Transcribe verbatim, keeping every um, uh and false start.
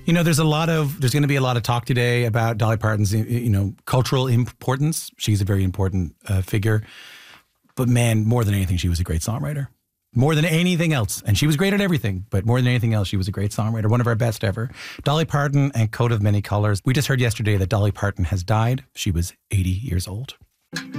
You know, there's a lot of, there's going to be a lot of talk today about Dolly Parton's, you know, cultural importance. She's a very important uh, figure. But man, more than anything, she was a great songwriter. More than anything else. And she was great at everything, but more than anything else, she was a great songwriter, one of our best ever. Dolly Parton and Coat of Many Colors. We just heard yesterday that Dolly Parton has died. She was eighty years old.